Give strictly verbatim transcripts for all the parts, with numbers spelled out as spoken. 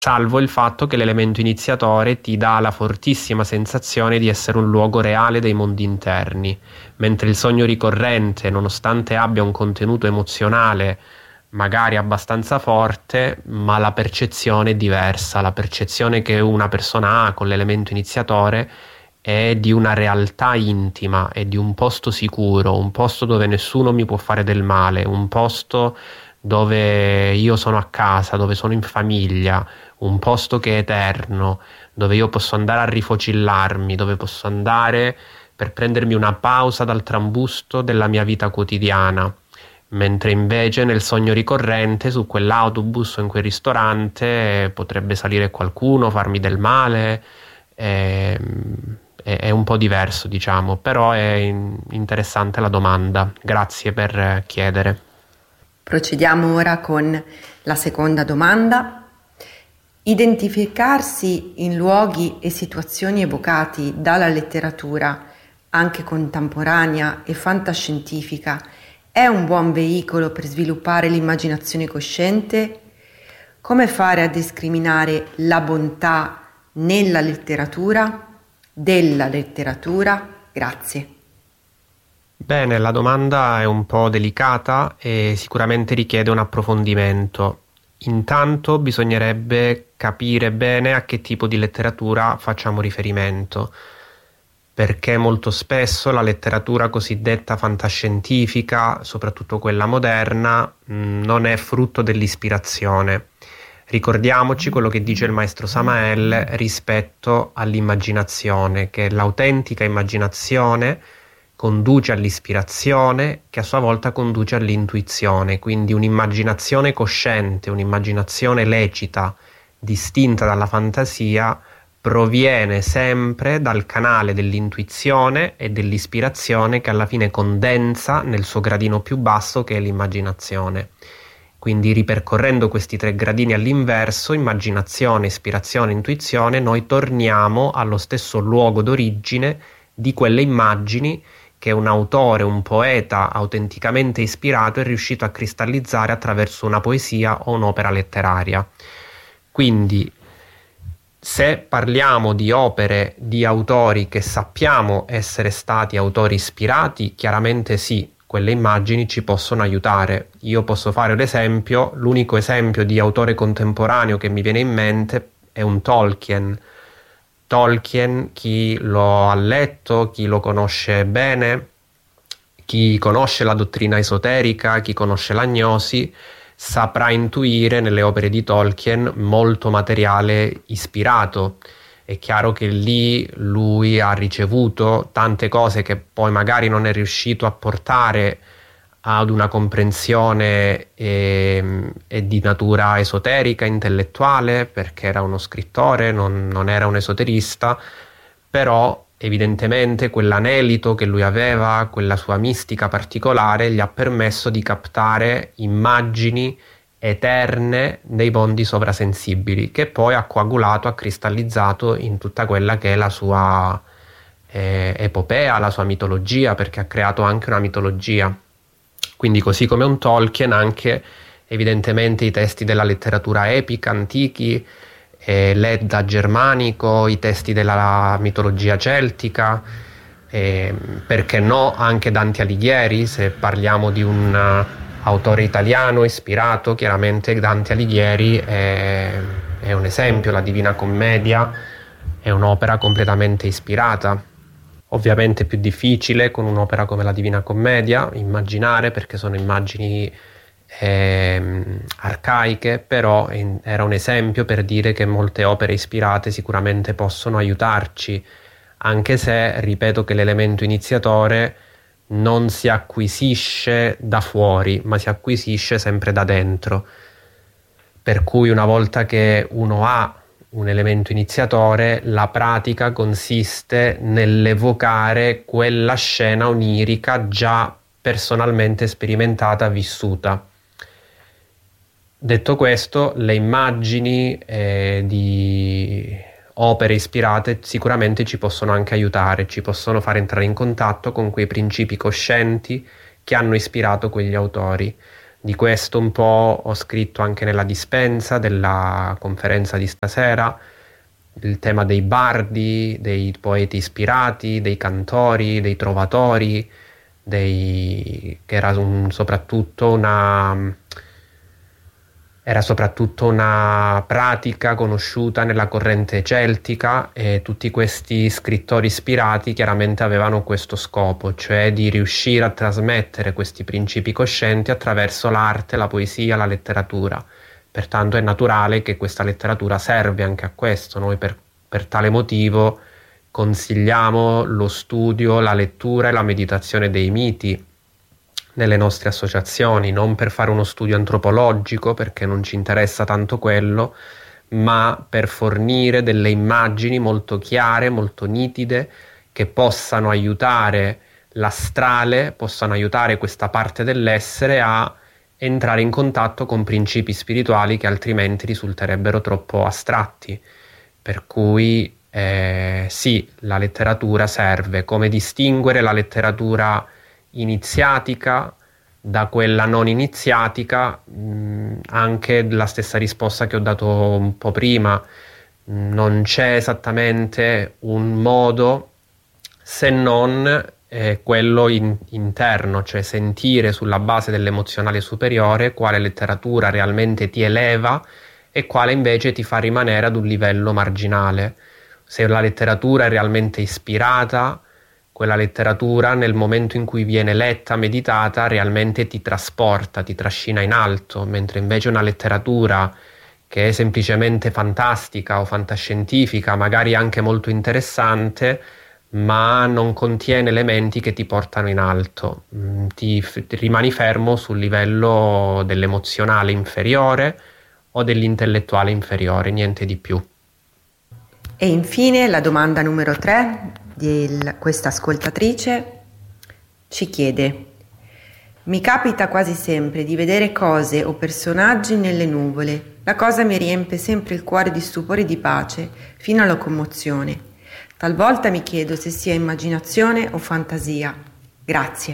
salvo il fatto che l'elemento iniziatore ti dà la fortissima sensazione di essere un luogo reale dei mondi interni, mentre il sogno ricorrente, nonostante abbia un contenuto emozionale magari abbastanza forte, ma la percezione è diversa. La percezione che una persona ha con l'elemento iniziatore è di una realtà intima, è di un posto sicuro, un posto dove nessuno mi può fare del male, un posto dove io sono a casa, dove sono in famiglia, un posto che è eterno, dove io posso andare a rifocillarmi, dove posso andare per prendermi una pausa dal trambusto della mia vita quotidiana. Mentre invece nel sogno ricorrente, su quell'autobus o in quel ristorante, potrebbe salire qualcuno, farmi del male, è, è, è un po' diverso, diciamo, però è in- interessante la domanda. Grazie per chiedere. Procediamo ora con la seconda domanda. Identificarsi in luoghi e situazioni evocati dalla letteratura, anche contemporanea e fantascientifica, è un buon veicolo per sviluppare l'immaginazione cosciente? Come fare a discriminare la bontà nella letteratura, della letteratura? Grazie. Bene, la domanda è un po' delicata e sicuramente richiede un approfondimento. Intanto bisognerebbe capire bene a che tipo di letteratura facciamo riferimento, perché molto spesso la letteratura cosiddetta fantascientifica, soprattutto quella moderna, mh, non è frutto dell'ispirazione. Ricordiamoci quello che dice il maestro Samael rispetto all'immaginazione, che l'autentica immaginazione conduce all'ispirazione, che a sua volta conduce all'intuizione, quindi un'immaginazione cosciente, un'immaginazione lecita, distinta dalla fantasia, proviene sempre dal canale dell'intuizione e dell'ispirazione che alla fine condensa nel suo gradino più basso, che è l'immaginazione. Quindi, ripercorrendo questi tre gradini all'inverso, immaginazione, ispirazione, intuizione, noi torniamo allo stesso luogo d'origine di quelle immagini che un autore, un poeta autenticamente ispirato è riuscito a cristallizzare attraverso una poesia o un'opera letteraria. Quindi, se parliamo di opere di autori che sappiamo essere stati autori ispirati, chiaramente sì, quelle immagini ci possono aiutare. Io posso fare l'esempio, l'unico esempio di autore contemporaneo che mi viene in mente è un Tolkien. Tolkien, chi lo ha letto, chi lo conosce bene, chi conosce la dottrina esoterica, chi conosce l'agnosi, saprà intuire nelle opere di Tolkien molto materiale ispirato. È chiaro che lì lui ha ricevuto tante cose che poi magari non è riuscito a portare ad una comprensione e, e di natura esoterica, intellettuale, perché era uno scrittore, non, non era un esoterista, però evidentemente quell'anelito che lui aveva, quella sua mistica particolare, gli ha permesso di captare immagini eterne dei mondi sovrasensibili, che poi ha coagulato, ha cristallizzato in tutta quella che è la sua eh, epopea, la sua mitologia, perché ha creato anche una mitologia. Quindi, così come un Tolkien, anche evidentemente i testi della letteratura epica antichi, eh, l'Edda germanico, i testi della mitologia celtica, eh, perché no anche Dante Alighieri, se parliamo di un uh, autore italiano ispirato, chiaramente Dante Alighieri è, è un esempio. La Divina Commedia è un'opera completamente ispirata. Ovviamente è più difficile con un'opera come la Divina Commedia immaginare, perché sono immagini eh, arcaiche, però in, era un esempio per dire che molte opere ispirate sicuramente possono aiutarci, anche se ripeto che l'elemento iniziatore non si acquisisce da fuori, ma si acquisisce sempre da dentro. Per cui una volta che uno ha un elemento iniziatore, la pratica consiste nell'evocare quella scena onirica già personalmente sperimentata, vissuta. Detto questo, le immagini eh, di opere ispirate sicuramente ci possono anche aiutare, ci possono fare entrare in contatto con quei principi coscienti che hanno ispirato quegli autori. Di questo un po' ho scritto anche nella dispensa della conferenza di stasera, il tema dei bardi, dei poeti ispirati, dei cantori, dei trovatori, dei... che era un, soprattutto una... Era soprattutto una pratica conosciuta nella corrente celtica, e tutti questi scrittori ispirati chiaramente avevano questo scopo, cioè di riuscire a trasmettere questi principi coscienti attraverso l'arte, la poesia, la letteratura. Pertanto è naturale che questa letteratura serve anche a questo. Noi per, per tale motivo consigliamo lo studio, la lettura e la meditazione dei miti nelle nostre associazioni, non per fare uno studio antropologico, perché non ci interessa tanto quello, ma per fornire delle immagini molto chiare, molto nitide, che possano aiutare l'astrale, possano aiutare questa parte dell'essere a entrare in contatto con principi spirituali che altrimenti risulterebbero troppo astratti. Per cui eh, sì, la letteratura serve. Come distinguere la letteratura iniziatica da quella non iniziatica? Mh, anche la stessa risposta che ho dato un po' prima. Mh, non c'è esattamente un modo se non eh, quello in, interno, cioè sentire sulla base dell'emozionale superiore quale letteratura realmente ti eleva e quale invece ti fa rimanere ad un livello marginale. Se la letteratura è realmente ispirata, quella letteratura nel momento in cui viene letta, meditata, realmente ti trasporta, ti trascina in alto, mentre invece una letteratura che è semplicemente fantastica o fantascientifica, magari anche molto interessante, ma non contiene elementi che ti portano in alto, ti, ti rimani fermo sul livello dell'emozionale inferiore o dell'intellettuale inferiore, niente di più. E infine la domanda numero tre di questa ascoltatrice ci chiede: mi capita quasi sempre di vedere cose o personaggi nelle nuvole. La cosa mi riempie sempre il cuore di stupore e di pace, fino alla commozione. Talvolta mi chiedo se sia immaginazione o fantasia. Grazie.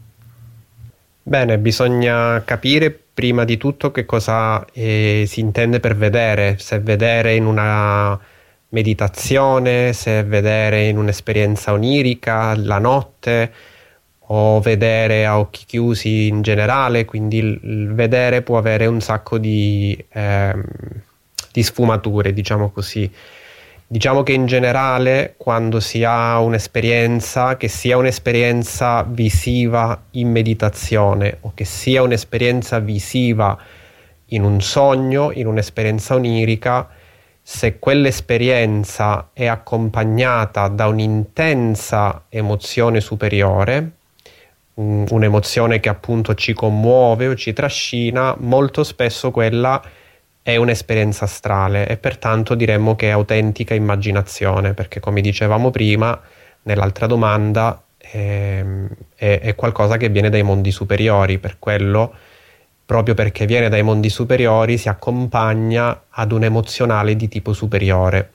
Bene, bisogna capire prima di tutto che cosa eh, si intende per vedere, se vedere in una meditazione, se vedere in un'esperienza onirica la notte, o vedere a occhi chiusi in generale. Quindi il, il vedere può avere un sacco di, eh, di sfumature, diciamo così. Diciamo che in generale, quando si ha un'esperienza, che sia un'esperienza visiva in meditazione o che sia un'esperienza visiva in un sogno, in un'esperienza onirica, se quell'esperienza è accompagnata da un'intensa emozione superiore, un'emozione che appunto ci commuove o ci trascina, molto spesso quella è un'esperienza astrale, e pertanto diremmo che è autentica immaginazione, perché come dicevamo prima nell'altra domanda è, è, è qualcosa che viene dai mondi superiori. Per quello, proprio perché viene dai mondi superiori, si accompagna ad un emozionale di tipo superiore.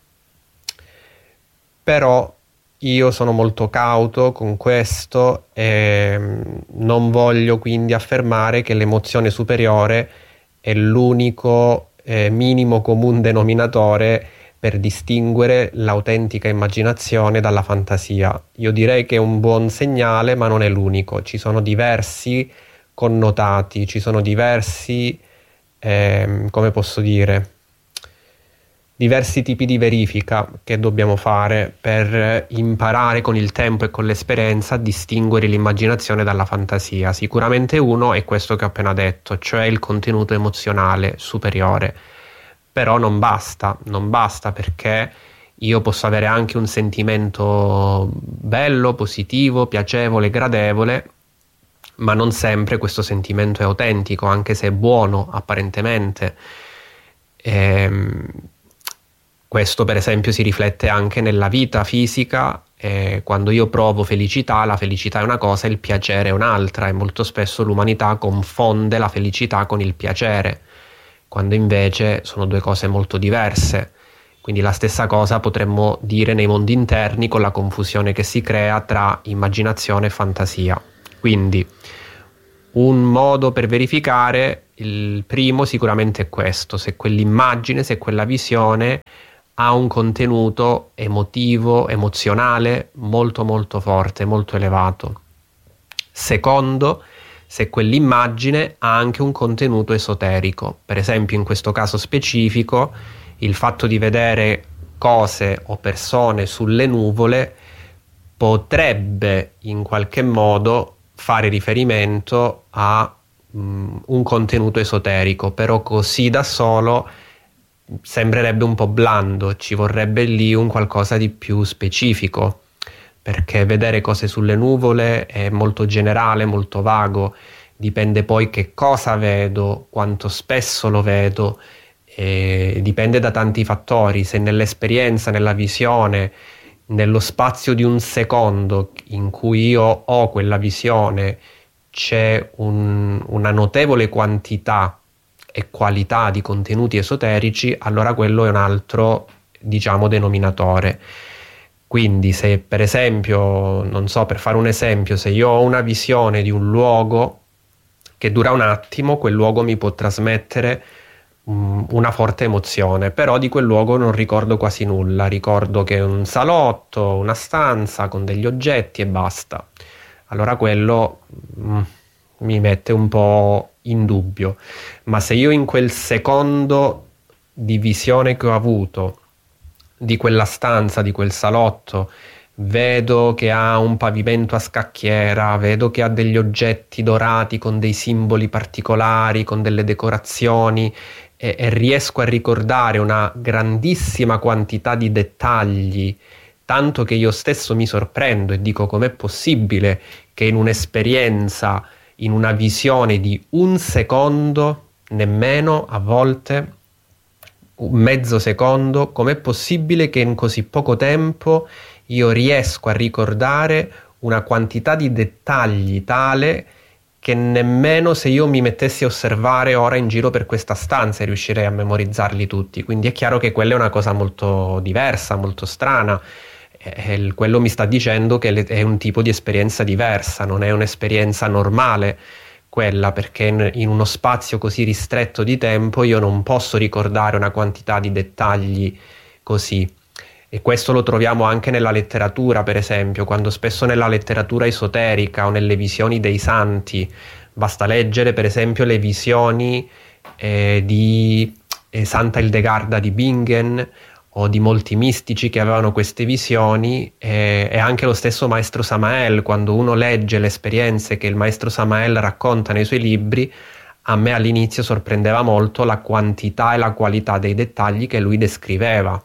Però io sono molto cauto con questo e non voglio quindi affermare che l'emozione superiore è l'unico eh, minimo comune denominatore per distinguere l'autentica immaginazione dalla fantasia. Io direi che è un buon segnale, ma non è l'unico. Ci sono diversi connotati, ci sono diversi, eh, come posso dire, diversi tipi di verifica che dobbiamo fare per imparare con il tempo e con l'esperienza a distinguere l'immaginazione dalla fantasia. Sicuramente uno è questo che ho appena detto, cioè il contenuto emozionale superiore. Però non basta, non basta, perché io posso avere anche un sentimento bello, positivo, piacevole, gradevole, ma non sempre questo sentimento è autentico, anche se è buono apparentemente. Ehm, Questo per esempio si riflette anche nella vita fisica. Eh, quando io provo felicità, la felicità è una cosa e il piacere è un'altra, e molto spesso l'umanità confonde la felicità con il piacere, quando invece sono due cose molto diverse. Quindi la stessa cosa potremmo dire nei mondi interni, con la confusione che si crea tra immaginazione e fantasia. Quindi Un modo per verificare, il primo sicuramente è questo, se quell'immagine, se quella visione ha un contenuto emotivo, emozionale molto molto forte, molto elevato. Secondo, se quell'immagine ha anche un contenuto esoterico. Per esempio, in questo caso specifico, il fatto di vedere cose o persone sulle nuvole potrebbe in qualche modo fare riferimento a mh, un contenuto esoterico, però così da solo sembrerebbe un po' blando, ci vorrebbe lì un qualcosa di più specifico, perché vedere cose sulle nuvole è molto generale, molto vago, dipende poi che cosa vedo, quanto spesso lo vedo, e dipende da tanti fattori, se nell'esperienza, nella visione, nello spazio di un secondo in cui io ho quella visione c'è un, una notevole quantità e qualità di contenuti esoterici, allora quello è un altro, diciamo, denominatore. Quindi se per esempio, non so, per fare un esempio, se io ho una visione di un luogo che dura un attimo, quel luogo mi può trasmettere una forte emozione, però di quel luogo non ricordo quasi nulla, ricordo che è un salotto, una stanza con degli oggetti e basta. Allora quello mm, mi mette un po' in dubbio, ma se io in quel secondo di visione che ho avuto di quella stanza, di quel salotto, vedo che ha un pavimento a scacchiera, vedo che ha degli oggetti dorati con dei simboli particolari, con delle decorazioni, e, e riesco a ricordare una grandissima quantità di dettagli, tanto che io stesso mi sorprendo e dico: com'è possibile che in un'esperienza, in una visione di un secondo, nemmeno a volte un mezzo secondo, com'è possibile che in così poco tempo io riesco a ricordare una quantità di dettagli tale che nemmeno se io mi mettessi a osservare ora in giro per questa stanza riuscirei a memorizzarli tutti. Quindi è chiaro che quella è una cosa molto diversa, molto strana. E quello mi sta dicendo che è un tipo di esperienza diversa, non è un'esperienza normale quella, perché in uno spazio così ristretto di tempo io non posso ricordare una quantità di dettagli così. E questo lo troviamo anche nella letteratura, per esempio, quando spesso nella letteratura esoterica o nelle visioni dei santi, basta leggere per esempio le visioni eh, di eh, Santa Ildegarda di Bingen o di molti mistici che avevano queste visioni, eh, e anche lo stesso maestro Samael, quando uno legge le esperienze che il maestro Samael racconta nei suoi libri, a me all'inizio sorprendeva molto la quantità e la qualità dei dettagli che lui descriveva.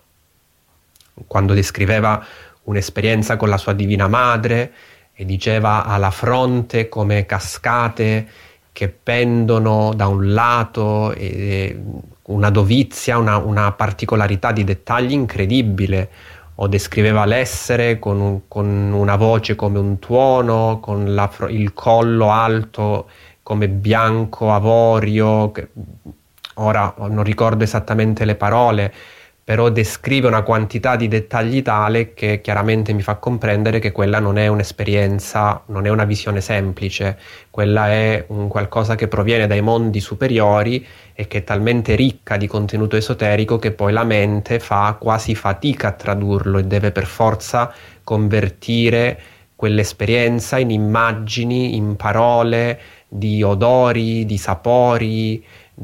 Quando descriveva un'esperienza con la sua Divina Madre e diceva alla fronte come cascate che pendono da un lato, e una dovizia, una, una particolarità di dettagli incredibile, o descriveva l'essere con, un, con una voce come un tuono, con la, il collo alto come bianco avorio, che, ora non ricordo esattamente le parole, però descrive una quantità di dettagli tale che chiaramente mi fa comprendere che quella non è un'esperienza, non è una visione semplice, quella è un qualcosa che proviene dai mondi superiori e che è talmente ricca di contenuto esoterico che poi la mente fa quasi fatica a tradurlo e deve per forza convertire quell'esperienza in immagini, in parole, di odori, di sapori,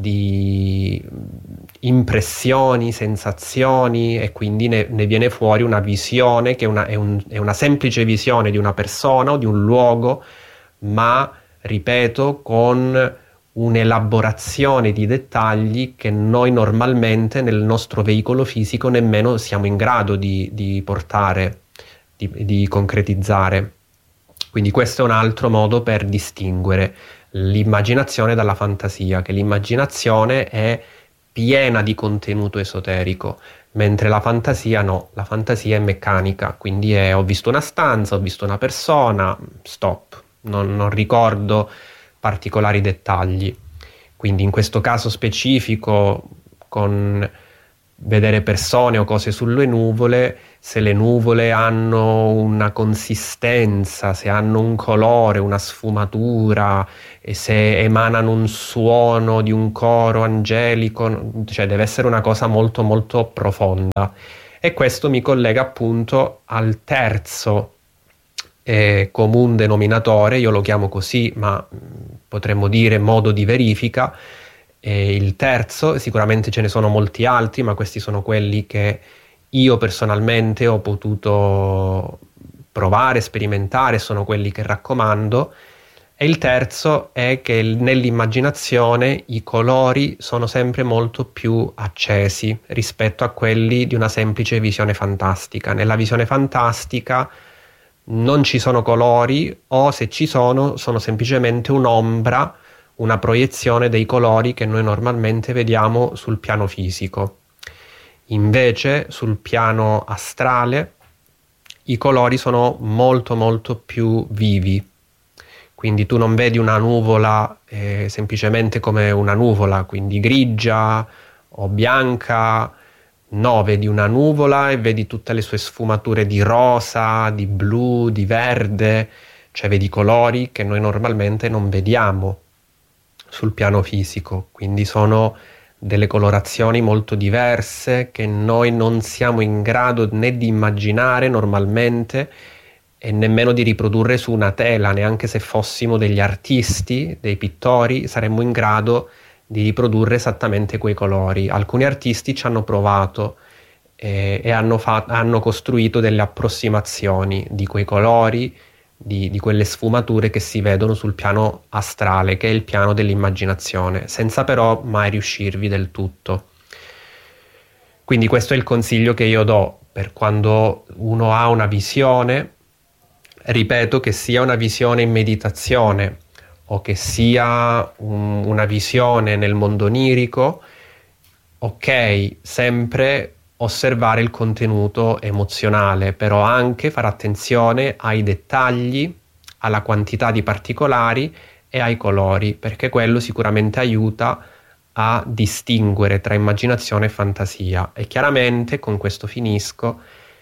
di impressioni, sensazioni, e quindi ne, ne viene fuori una visione che è una, è, un, è una semplice visione di una persona o di un luogo, ma ripeto con un'elaborazione di dettagli che noi normalmente nel nostro veicolo fisico nemmeno siamo in grado di, di portare, di, di concretizzare. Quindi questo è un altro modo per distinguere l'immaginazione dalla fantasia, che l'immaginazione è piena di contenuto esoterico, mentre la fantasia no, la fantasia è meccanica, quindi è ho visto una stanza, ho visto una persona, stop, non, non ricordo particolari dettagli. Quindi in questo caso specifico, con vedere persone o cose sulle nuvole, se le nuvole hanno una consistenza, se hanno un colore, una sfumatura, e se emanano un suono di un coro angelico, cioè deve essere una cosa molto molto profonda. E questo mi collega appunto al terzo eh, comune denominatore, io lo chiamo così, ma mh, potremmo dire modo di verifica. E il terzo, sicuramente ce ne sono molti altri, ma questi sono quelli che io personalmente ho potuto provare, sperimentare, sono quelli che raccomando. E il terzo è che nell'immaginazione i colori sono sempre molto più accesi rispetto a quelli di una semplice visione fantastica. Nella visione fantastica non ci sono colori, o se ci sono, sono semplicemente un'ombra, una proiezione dei colori che noi normalmente vediamo sul piano fisico. Invece sul piano astrale i colori sono molto molto più vivi, quindi tu non vedi una nuvola eh, semplicemente come una nuvola, quindi grigia o bianca, no, vedi una nuvola e vedi tutte le sue sfumature di rosa, di blu, di verde, cioè vedi colori che noi normalmente non vediamo sul piano fisico, quindi sono delle colorazioni molto diverse che noi non siamo in grado né di immaginare normalmente e nemmeno di riprodurre su una tela. Neanche se fossimo degli artisti, dei pittori, saremmo in grado di riprodurre esattamente quei colori. Alcuni artisti ci hanno provato eh, e hanno, fa- hanno costruito delle approssimazioni di quei colori, Di, di quelle sfumature che si vedono sul piano astrale, che è il piano dell'immaginazione, senza però mai riuscirvi del tutto. Quindi questo è il consiglio che io do per quando uno ha una visione, ripeto, che sia una visione in meditazione o che sia un, una visione nel mondo onirico, ok, sempre osservare il contenuto emozionale, però anche fare attenzione ai dettagli, alla quantità di particolari e ai colori, perché quello sicuramente aiuta a distinguere tra immaginazione e fantasia. E chiaramente, con questo finisco,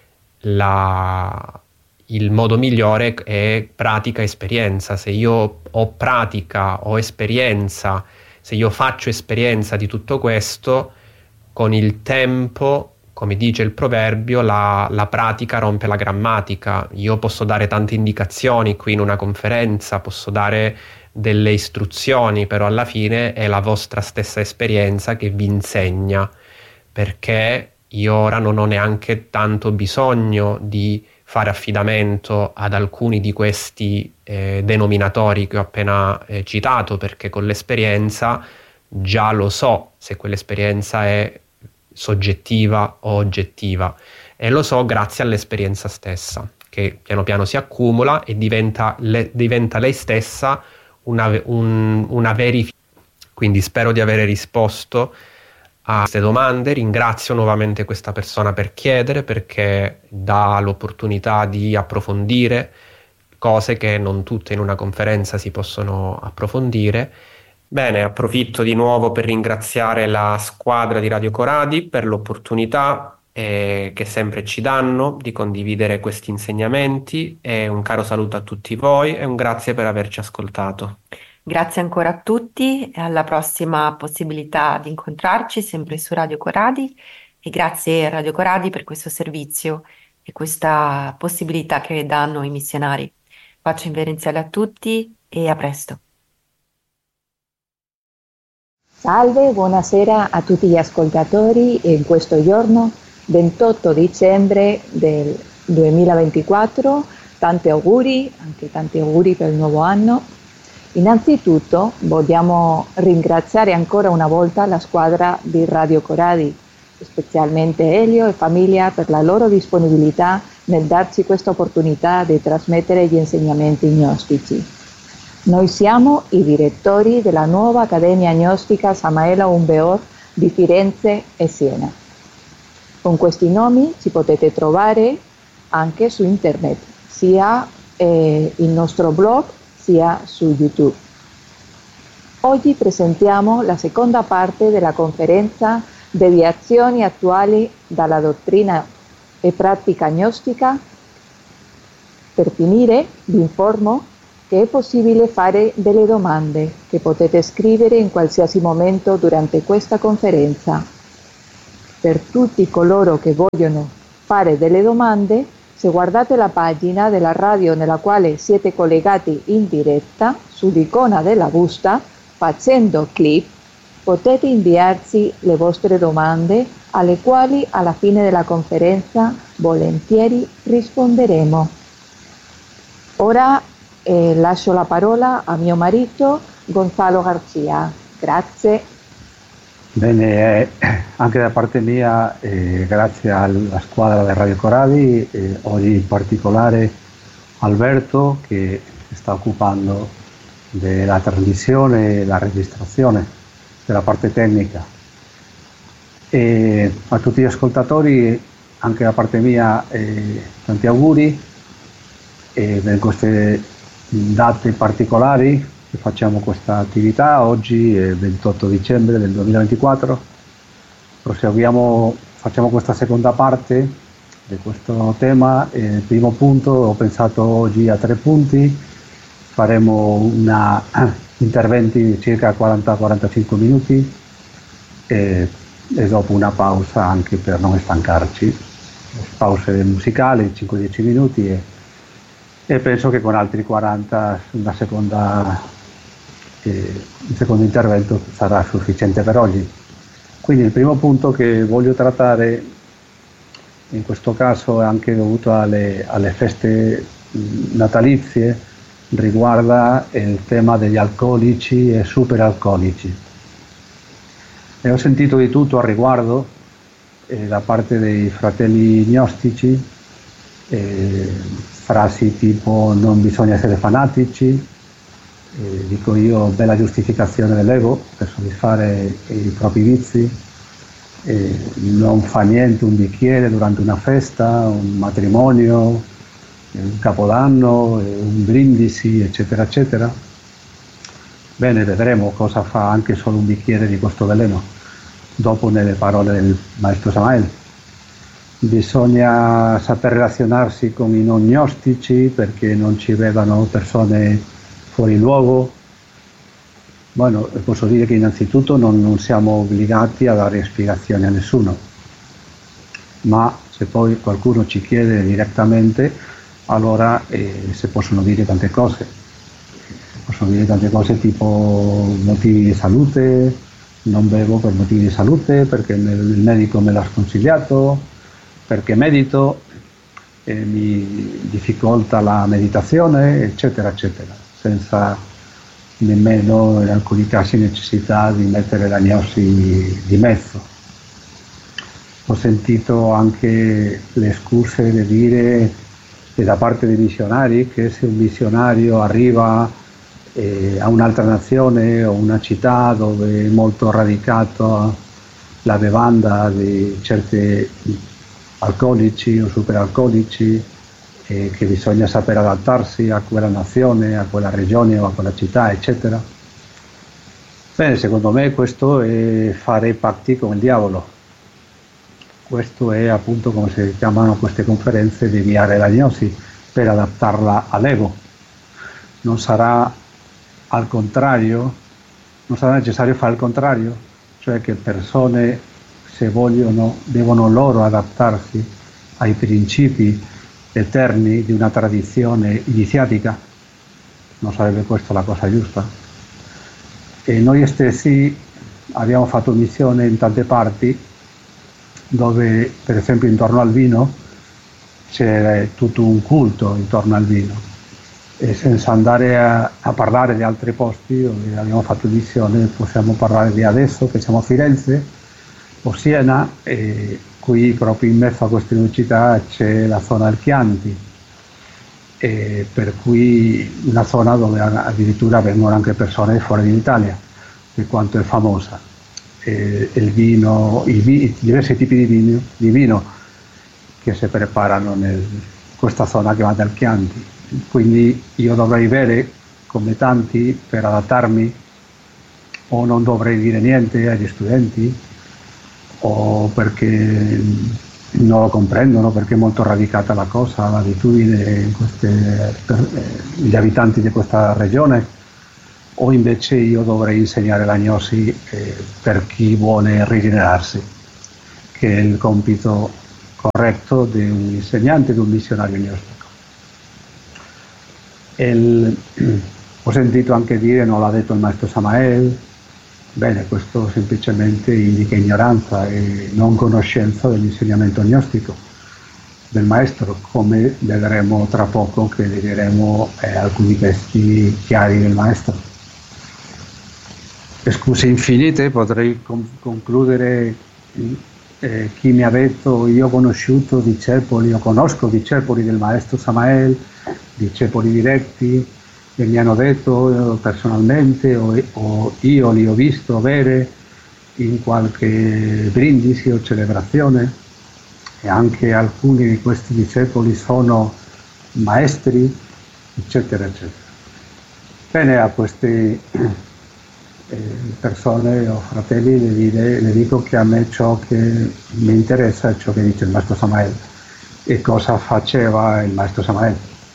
la... il modo migliore è pratica esperienza. Se io ho pratica, ho esperienza, se io faccio esperienza di tutto questo, con il tempo, come dice il proverbio, la, la pratica rompe la grammatica. Io posso dare tante indicazioni qui in una conferenza, posso dare delle istruzioni, però alla fine è la vostra stessa esperienza che vi insegna, perché io ora non ho neanche tanto bisogno di fare affidamento ad alcuni di questi eh, denominatori che ho appena eh, citato, perché con l'esperienza già lo so se quell'esperienza è soggettiva o oggettiva, e lo so grazie all'esperienza stessa, che piano piano si accumula e diventa, le, diventa lei stessa una, un, una verifica. Quindi spero di avere risposto a queste domande. Ringrazio nuovamente questa persona per chiedere, perché dà l'opportunità di approfondire cose che non tutte in una conferenza si possono approfondire. Bene, approfitto di nuovo per ringraziare la squadra di Radio Coradi per l'opportunità eh, che sempre ci danno di condividere questi insegnamenti, e un caro saluto a tutti voi e un grazie per averci ascoltato. Grazie ancora a tutti e alla prossima possibilità di incontrarci sempre su Radio Coradi, e grazie a Radio Coradi per questo servizio e questa possibilità che danno i missionari. Pace inverenziale a tutti e a presto. Salve, buonasera a tutti gli ascoltatori in questo giorno ventotto dicembre del duemilaventiquattro. Tanti auguri, anche tanti auguri per il nuovo anno. Innanzitutto vogliamo ringraziare ancora una volta la squadra di Radio Coradi, specialmente Elio e famiglia, per la loro disponibilità nel darci questa opportunità di trasmettere gli insegnamenti gnostici. Noi siamo i direttori della nuova Accademia Gnostica Samael Aun Weor di Firenze e Siena. Con questi nomi ci potete trovare anche su internet, sia eh, il nostro blog sia su YouTube. Oggi presentiamo la seconda parte della conferenza deviazioni attuali dalla dottrina e pratica gnostica. Per finire, vi informo che è possibile fare delle domande che potete scrivere in qualsiasi momento durante questa conferenza. Per tutti coloro che vogliono fare delle domande, se guardate la pagina della radio nella quale siete collegati in diretta, sull'icona della busta, facendo clic, potete inviarci le vostre domande, alle quali alla fine della conferenza volentieri risponderemo. Ora eh, lascio la parola a mio marito Gonzalo Garcia. Grazie. Bene, eh, anche da parte mia, eh, grazie alla squadra di Radio Corabi, eh, oggi in particolare Alberto che si sta occupando della trasmissione e la registrazione della parte tecnica. E a tutti gli ascoltatori, anche da parte mia, eh, tanti auguri e per queste date particolari che facciamo questa attività. Oggi è ventotto dicembre del duemilaventiquattro, proseguiamo, facciamo questa seconda parte di questo tema. Il primo punto, ho pensato oggi a tre punti, faremo una interventi di circa quaranta quarantacinque minuti e, e dopo una pausa anche per non stancarci, pause musicali cinque dieci minuti e, e penso che con altri quaranta una seconda, eh, un secondo intervento sarà sufficiente per oggi. Quindi il primo punto che voglio trattare in questo caso è anche dovuto alle, alle feste natalizie, riguarda il tema degli alcolici e superalcolici. E ho sentito di tutto a riguardo eh, da parte dei fratelli gnostici, eh, frasi tipo non bisogna essere fanatici, eh, dico io bella giustificazione dell'ego per soddisfare i propri vizi, eh, non fa niente un bicchiere durante una festa, un matrimonio, un capodanno, un brindisi, eccetera eccetera. Bene, vedremo cosa fa anche solo un bicchiere di questo veleno dopo nelle parole del maestro Samael. Bisogna saper relazionarsi con i non gnostici perché non ci vedano persone fuori luogo. Bueno, posso dire che innanzitutto non, non siamo obbligati a dare spiegazioni a nessuno, ma se poi qualcuno ci chiede direttamente, allora eh, si possono dire tante cose, possono dire tante cose tipo motivi di salute, non bevo per motivi di salute perché il medico me l'ha sconsigliato, perché medito e mi difficolta la meditazione, eccetera eccetera, senza nemmeno in alcuni casi necessità di mettere la gnosi di mezzo. Ho sentito anche le scuse di dire e da parte dei missionari che se un missionario arriva eh, a un'altra nazione o una città dove è molto radicata la bevanda di certi alcolici o superalcolici, eh, che bisogna saper adattarsi a quella nazione, a quella regione o a quella città, eccetera. Bene, secondo me questo è fare patti con il diavolo. Questo è appunto come si chiamano queste conferenze, deviare la gnosi per adattarla all'ego. Non sarà al contrario, non sarà necessario fare il contrario, cioè che persone, se vogliono, devono loro adattarsi ai principi eterni di una tradizione iniziatica. Non sarebbe questa la cosa giusta. E noi stessi abbiamo fatto missione in tante parti dove per esempio intorno al vino c'è tutto un culto intorno al vino, e senza andare a, a parlare di altri posti dove abbiamo fatto missione possiamo parlare di adesso che siamo a Firenze o Siena, e qui proprio in mezzo a queste due città c'è la zona del Chianti, e per cui una zona dove addirittura vengono anche persone fuori d'Italia, per quanto è famosa. Eh, il vino, i, vi, i diversi tipi di vino, di vino che si preparano in questa zona chiamata il Chianti. Quindi io dovrei bere come tanti per adattarmi, o non dovrei dire niente agli studenti, o perché non lo comprendono, perché è molto radicata la cosa, l'abitudine in queste, per, eh, gli abitanti di questa regione, o invece io dovrei insegnare la gnosi eh, per chi vuole rigenerarsi, che è il compito corretto di un insegnante, di un missionario gnostico. Il, ho sentito anche dire, non l'ha detto il maestro Samael, bene, questo semplicemente indica ignoranza e non conoscenza dell'insegnamento gnostico del maestro, come vedremo tra poco che leggeremo eh, alcuni testi chiari del maestro. Scuse infinite, potrei con- concludere eh, chi mi ha detto io ho conosciuto discepoli, io conosco discepoli del maestro Samael, discepoli diretti, che mi hanno detto personalmente o, o io li ho visto avere in qualche brindisi o celebrazione, e anche alcuni di questi discepoli sono maestri, eccetera, eccetera. Bene, a queste eh, persone o fratelli le, dire, le dico che a me ciò che mi interessa è ciò che dice il maestro Samael e cosa faceva il maestro Samael.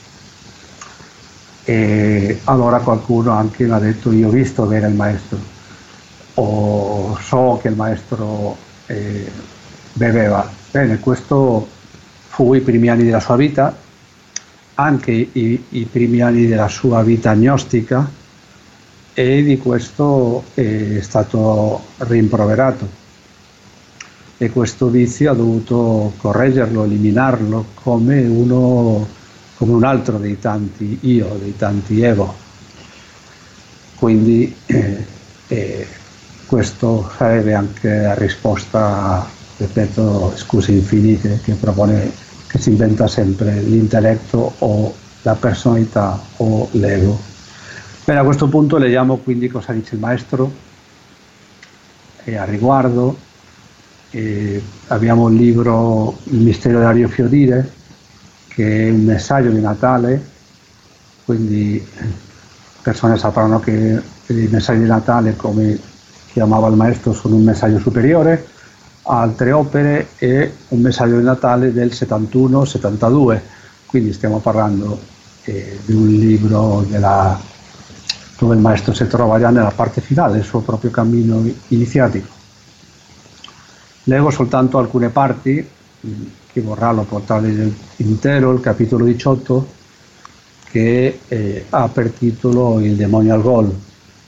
E allora qualcuno anche mi ha detto io ho visto bene il maestro, o so che il maestro eh, beveva. Bene, questo fu i primi anni della sua vita, anche i, i primi anni della sua vita gnostica, e di questo è stato rimproverato, e questo vizio ha dovuto correggerlo, eliminarlo come uno come un altro dei tanti io, dei tanti ego. Quindi eh, eh, questo sarebbe anche la risposta, ripeto, scuse infinite, che propone, che si inventa sempre l'intelletto o la personalità o l'ego. Bene, a questo punto leggiamo quindi cosa dice il maestro e a riguardo. Eh, abbiamo il libro Il mistero dell'Ario Fiodire, che è un messaggio di Natale, quindi persone sapranno che i messaggi di Natale, come chiamava il maestro, sono un messaggio superiore a altre opere, e un messaggio di Natale del settantuno settantadue, quindi stiamo parlando eh, di un libro della, dove il maestro si trova già nella parte finale del suo proprio cammino iniziatico. Leggo soltanto alcune parti. Chi vorrà lo potrà leggere intero, il capitolo diciotto, che eh, ha per titolo Il demonio al gol,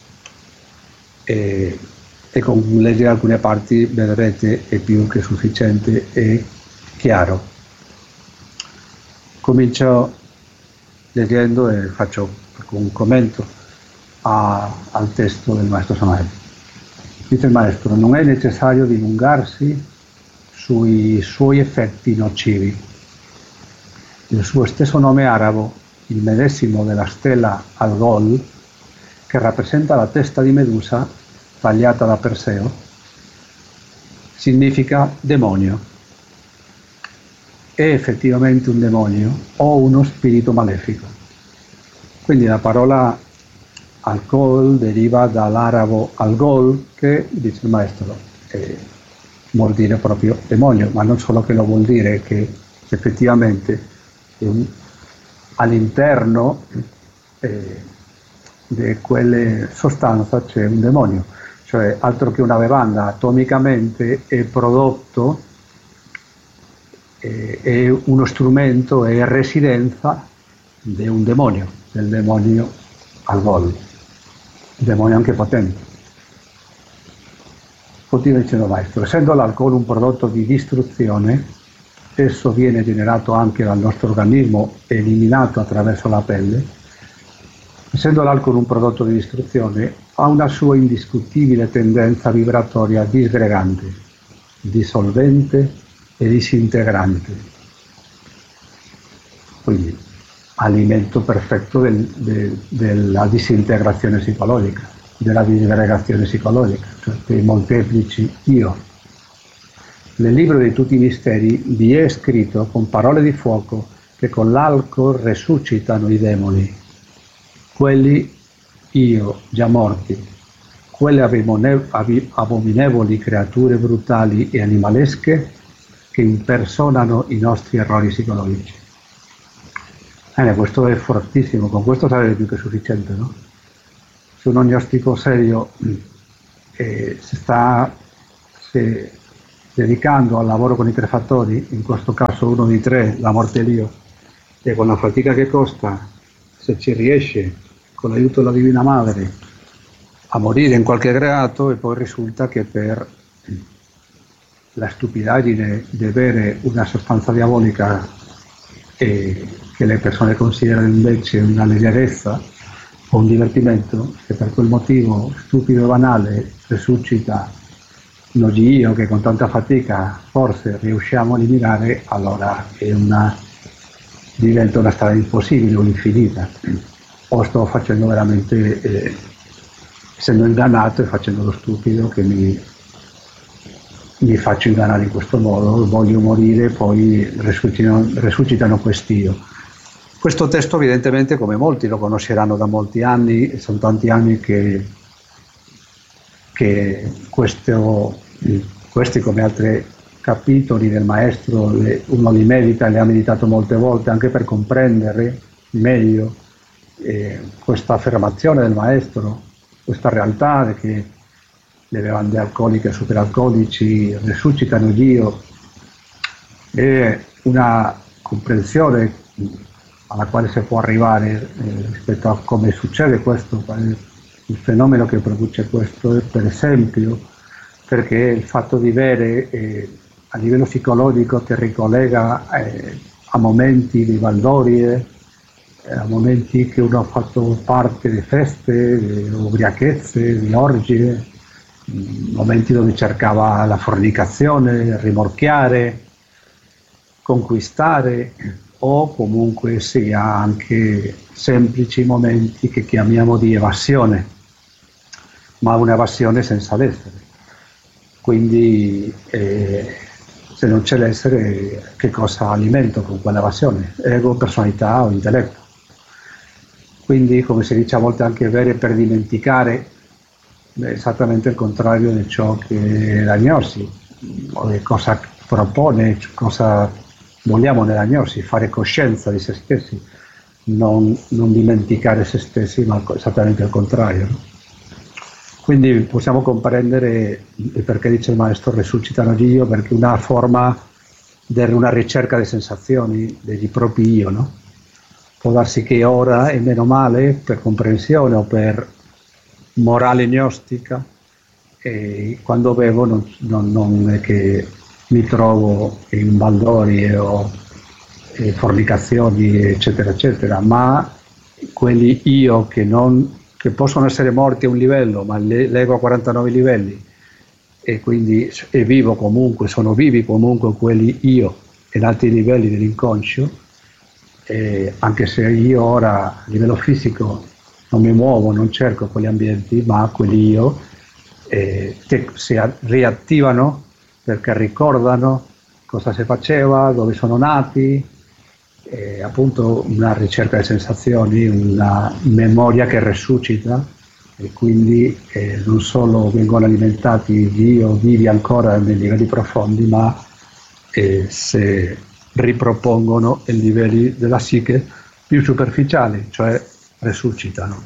e, e con leggere alcune parti vedrete è più che sufficiente e chiaro. Comincio leggendo e faccio un commento a, al testo del maestro Samael. Dice il maestro: non è necessario dilungarsi sui suoi effetti nocivi. Il suo stesso nome arabo, il medesimo della stella Algol, che rappresenta la testa di Medusa tagliata da Perseo, significa demonio. È effettivamente un demonio o uno spirito malefico. Quindi la parola Algol deriva dall'arabo Algol, che, dice il maestro, è vuol dire proprio demonio, ma non solo che lo vuol dire, che effettivamente un, all'interno eh, di quelle sostanze c'è un demonio, cioè altro che una bevanda, atomicamente è prodotto, eh, è uno strumento, è residenza di un demonio, del demonio Algol, un demonio anche potente. Continua dicendo il maestro: essendo l'alcol un prodotto di distruzione, esso viene generato anche dal nostro organismo, eliminato attraverso la pelle. Essendo l'alcol un prodotto di distruzione, ha una sua indiscutibile tendenza vibratoria disgregante, dissolvente e disintegrante. Quindi alimento perfetto del, de, della disintegrazione psicologica, della disgregazione psicologica, cioè dei molteplici io. Nel libro di tutti i misteri vi è scritto con parole di fuoco che con l'alcol resuscitano i demoni, quelli io già morti, quelle abominevoli creature brutali e animalesche che impersonano i nostri errori psicologici. Eh, questo è fortissimo, con questo sarebbe più che sufficiente, no? Se un agnostico serio eh, si sta se, dedicando al lavoro con i tre fattori, in questo caso uno di tre, la morte e l'io, e con la fatica che costa, se ci riesce, con l'aiuto della Divina Madre, a morire in qualche grado, e poi risulta che per la stupidaggine di avere una sostanza diabolica eh, che le persone considerano invece una leggerezza o un divertimento, che per quel motivo stupido e banale resuscita uno io che con tanta fatica forse riusciamo a eliminare, allora è una, diventa una strada impossibile o infinita. O sto facendo veramente, eh, essendo ingannato e facendo lo stupido che mi, mi faccio ingannare in questo modo, voglio morire, poi resuscitano, resuscitano quest'io. Questo testo evidentemente, come molti lo conosceranno da molti anni, sono tanti anni che, che questo, questi come altri capitoli del Maestro le, uno li medita e li ha meditato molte volte anche per comprendere meglio eh, questa affermazione del Maestro, questa realtà che le bevande alcoliche e superalcolici resuscitano Dio, è una comprensione alla quale si può arrivare eh, rispetto a come succede questo, il fenomeno che produce questo è per esempio perché il fatto di avere eh, a livello psicologico ti ricollega eh, a momenti di baldorie, eh, a momenti che uno ha fatto parte di feste, di ubriachezze, di orgie, momenti dove cercava la fornicazione, rimorchiare, conquistare, o comunque sia anche semplici momenti che chiamiamo di evasione, ma un'evasione senza l'essere. Quindi eh, se non c'è l'essere, che cosa alimento con quell'evasione? Ego, personalità o intelletto. Quindi, come si dice a volte anche avere per dimenticare, è esattamente il contrario di ciò che è l'agnosi, o di cosa propone, cosa vogliamo nell'agnosi, fare coscienza di se stessi, non, non dimenticare se stessi, ma esattamente il contrario. No? Quindi possiamo comprendere il perché dice il Maestro resuscitano Dio, perché una forma di una ricerca di sensazioni dei propri io, no? Può darsi che ora è meno male per comprensione o per morale gnostica, e quando bevo non, non, non è che mi trovo in baldorie o eh, fornicazioni eccetera eccetera, ma quelli io che, non, che possono essere morti a un livello ma le, leggo a quarantanove livelli e quindi è vivo comunque, sono vivi comunque quelli io in altri livelli dell'inconscio, eh, anche se io ora a livello fisico non mi muovo, non cerco quegli ambienti, ma quelli io eh, che si riattivano perché ricordano cosa si faceva, dove sono nati, eh, appunto una ricerca di sensazioni, una memoria che resuscita, e quindi eh, non solo vengono alimentati Dio vivi ancora nei livelli profondi, ma eh, si ripropongono ai livelli della psiche più superficiali, cioè resuscitano.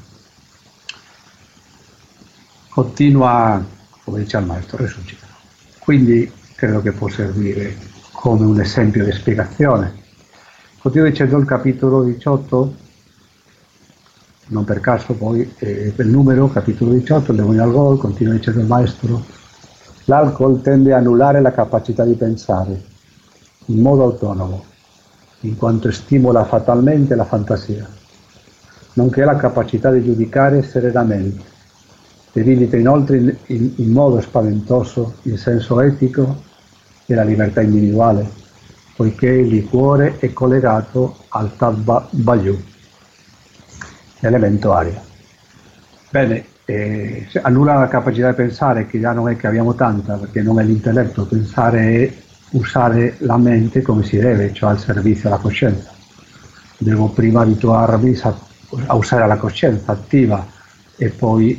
Continua, come dice il Maestro, resuscitano. Quindi credo che può servire come un esempio di spiegazione. Continua dicendo il capitolo diciotto, non per caso poi eh, il numero, capitolo diciotto, il demonio alcol, continua dicendo il Maestro, l'alcol tende a annullare la capacità di pensare in modo autonomo, in quanto stimola fatalmente la fantasia, nonché la capacità di giudicare serenamente. Debilita inoltre in, in, in modo spaventoso il senso etico e la libertà individuale, poiché il liquore è collegato al tabba bayu, elemento aria. Bene, eh, annulla la capacità di pensare, che già non è che abbiamo tanta, perché non è l'intelletto, pensare è usare la mente come si deve, cioè al servizio della coscienza. Devo prima abituarmi a usare la coscienza attiva e poi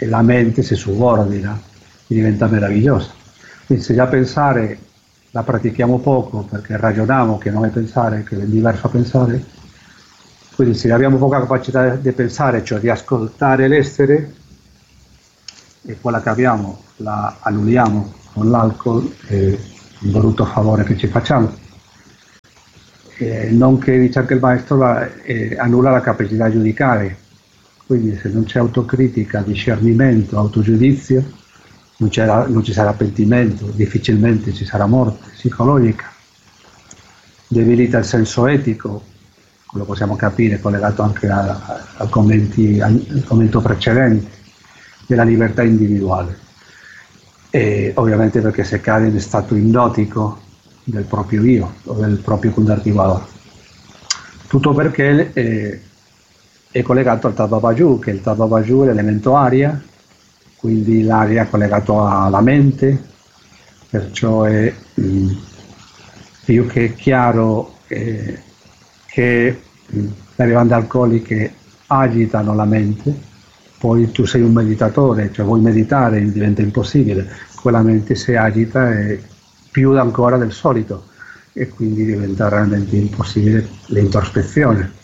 e la mente si subordina e diventa meravigliosa. Quindi se già pensare la pratichiamo poco perché ragioniamo che non è pensare, che è diverso a pensare, quindi se abbiamo poca capacità di pensare, cioè di ascoltare l'essere, e quella che abbiamo la annulliamo con l'alcol e il brutto favore che ci facciamo. Eh, non che dice anche il maestro la, eh, annulla la capacità di giudicare, quindi se non c'è autocritica, discernimento, autogiudizio, non, non ci sarà pentimento, difficilmente ci sarà morte psicologica, debilita il senso etico, lo possiamo capire collegato anche a, a commenti, al commento precedente, della libertà individuale. E ovviamente perché se cade in stato ipnotico del proprio io o del proprio convertibile. Tutto perché eh, è collegato al Tattva Bhaju, che il Tattva Bhaju è l'elemento aria, quindi l'aria è collegato alla mente, perciò è mh, più che chiaro eh, che mh, le bevande alcoliche agitano la mente. Poi tu sei un meditatore, cioè vuoi meditare, diventa impossibile, quella mente si agita e più ancora del solito e quindi diventa realmente impossibile l'introspezione.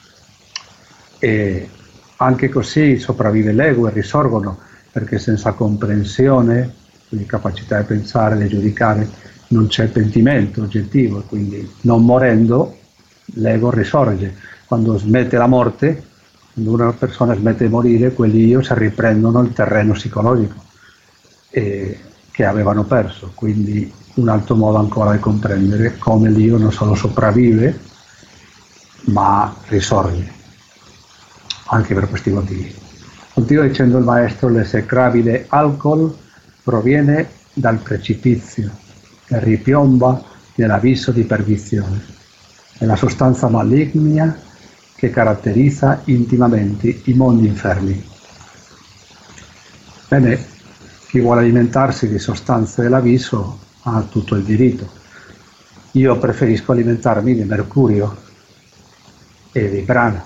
E anche così sopravvive l'ego e risorgono, perché senza comprensione, quindi capacità di pensare, di giudicare, non c'è pentimento oggettivo, quindi non morendo l'ego risorge. Quando smette la morte, quando una persona smette di morire, quelli io si riprendono il terreno psicologico eh, che avevano perso. Quindi un altro modo ancora di comprendere come l'io non solo sopravvive, ma risorge, anche per questi motivi. Continua dicendo il maestro: l'esecrabile alcol proviene dal precipizio che ripiomba nell'abisso di perdizione, è la sostanza maligna che caratterizza intimamente i mondi infermi. Bene, chi vuole alimentarsi di sostanze dell'abisso ha tutto il diritto. Io preferisco alimentarmi di mercurio e di prana.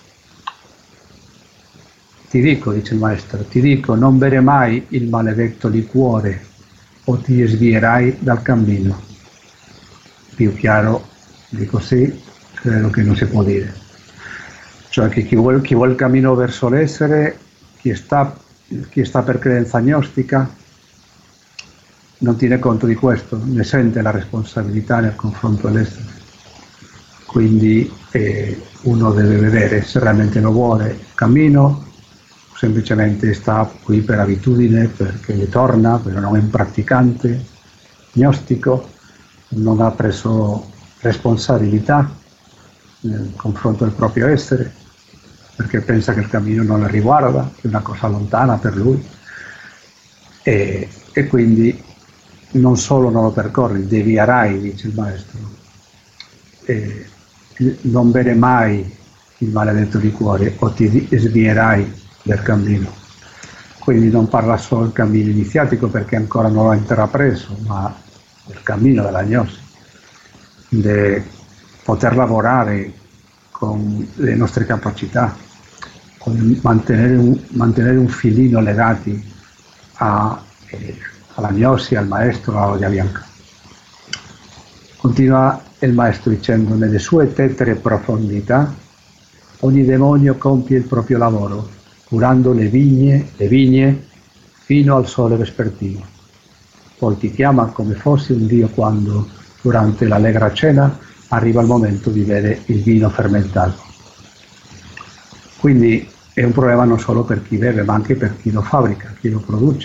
Ti dico, dice il maestro, ti dico, non bere mai il maledetto liquore o ti svierai dal cammino. Più chiaro di così credo che non si può dire. Cioè che chi vuole, chi vuole il cammino verso l'essere, chi sta, chi sta per credenza gnostica, non tiene conto di questo, ne sente la responsabilità nel confronto all'essere. Quindi eh, uno deve vedere se realmente lo vuole il cammino, o semplicemente sta qui per abitudine, perché gli torna, però non è un praticante gnostico, non ha preso responsabilità nel confronto del proprio essere, perché pensa che il cammino non lo riguarda, che è una cosa lontana per lui, e, e quindi non solo non lo percorri, devierai, dice il maestro, e non bere mai il maledetto liquore o ti svierai del cammino. Quindi non parla solo del cammino iniziatico, perché ancora non l'ho intrapreso, ma del cammino della gnosi, di poter lavorare con le nostre capacità, con mantenere un, mantenere un filino legati a, eh, alla gnosi, al maestro, alla Loggia Bianca. Continua il maestro dicendo: nelle sue tetere profondità ogni demonio compie il proprio lavoro, curando le vigne, le vigne fino al sole vespertino. Poi ti chiama come fossi un dio quando, durante l'allegra cena, arriva il momento di bere il vino fermentato. Quindi è un problema non solo per chi beve, ma anche per chi lo fabbrica, chi lo produce.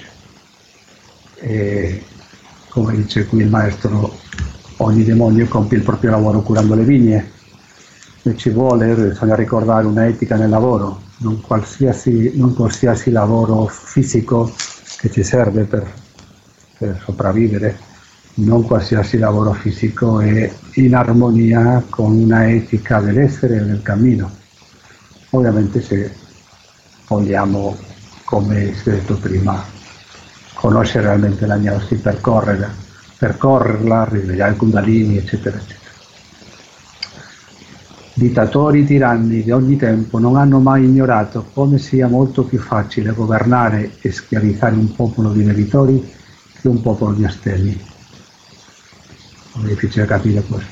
E, come dice qui il maestro, ogni demonio compie il proprio lavoro curando le vigne. E ci vuole, bisogna ricordare un'etica nel lavoro, non qualsiasi, non qualsiasi lavoro fisico che ci serve per, per sopravvivere, non qualsiasi lavoro fisico è in armonia con una etica dell'essere e del cammino. Ovviamente se vogliamo, come si è detto prima, conoscere realmente la gnosi, percorrerla, percorrerla, risvegliare il Kundalini, eccetera, eccetera. Dittatori tiranni di ogni tempo non hanno mai ignorato come sia molto più facile governare e schiavizzare un popolo di meritori che un popolo di astemi. È difficile capire questo.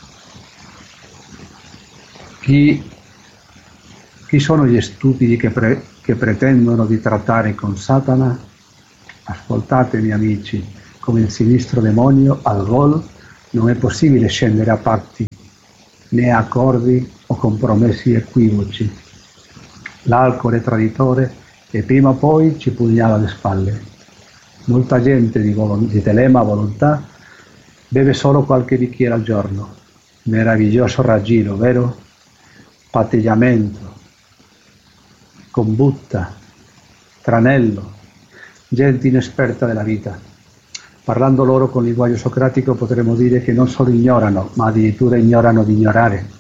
Chi, chi sono gli stupidi che, pre, che pretendono di trattare con Satana? Ascoltatemi amici, come il sinistro demonio al gol non è possibile scendere a patti né accordi o compromessi equivoci. L'alcol è traditore e prima o poi ci pugnala alle spalle. Molta gente di, volo- di telema volontà beve solo qualche bicchiere al giorno. Meraviglioso raggiro, vero? Patteggiamento, combutta, tranello, gente inesperta della vita. Parlando loro con linguaggio socratico potremmo dire che non solo ignorano, ma addirittura ignorano di ignorare.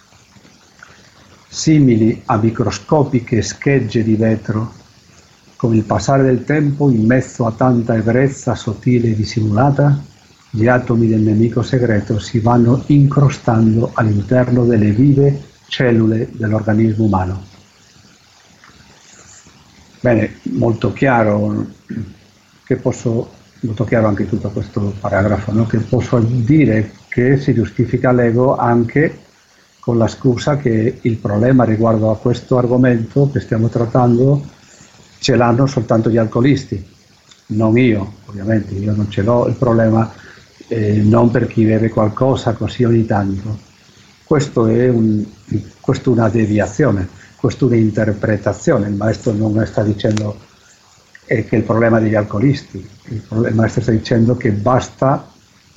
Simili a microscopiche schegge di vetro, con il passare del tempo, in mezzo a tanta ebbrezza sottile e dissimulata, gli atomi del nemico segreto si vanno incrostando all'interno delle vive cellule dell'organismo umano. Bene, molto chiaro, che posso... molto chiaro anche tutto questo paragrafo, no? Che posso dire che si giustifica l'ego anche con la scusa che il problema riguardo a questo argomento che stiamo trattando ce l'hanno soltanto gli alcolisti, non io, ovviamente, io non ce l'ho il problema, eh, non per chi beve qualcosa così ogni tanto. Questo è un, questo è una deviazione, questa è un'interpretazione, il maestro non sta dicendo è che il problema degli alcolisti, il, problema, il maestro sta dicendo che basta,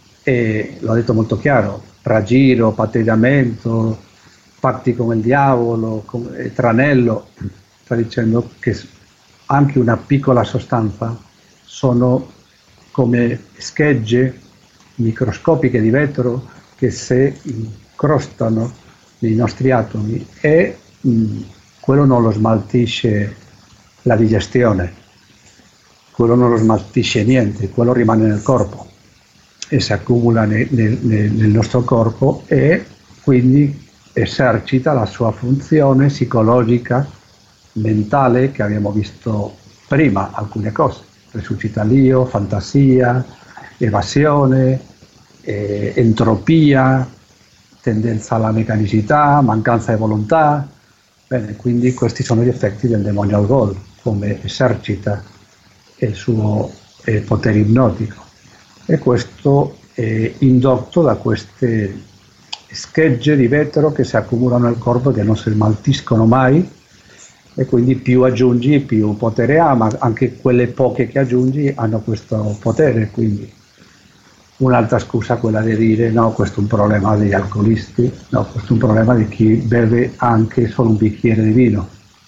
e lo ha detto molto chiaro, raggiro, patteggiamento, patti con il diavolo, con, eh, tranello, sta dicendo che anche una piccola sostanza sono come schegge microscopiche di vetro che si incrostano nei nostri atomi e mh, quello non lo smaltisce la digestione. Quello non lo smaltisce niente, quello rimane nel corpo e si accumula nel, nel, nel nostro corpo e quindi esercita la sua funzione psicologica, mentale, che abbiamo visto prima, alcune cose, resuscita l'io, fantasia, evasione, eh, entropia, tendenza alla meccanicità, mancanza di volontà. Bene, quindi questi sono gli effetti del demonio al gol, come esercita il suo eh, potere ipnotico, e questo è indotto da queste schegge di vetro che si accumulano nel corpo, che non si smaltiscono mai, e quindi più aggiungi più potere ha, ma anche quelle poche che aggiungi hanno questo potere. Quindi un'altra scusa è quella di dire no, questo è un problema degli alcolisti, no, questo è un problema di chi beve anche solo un bicchiere di vino.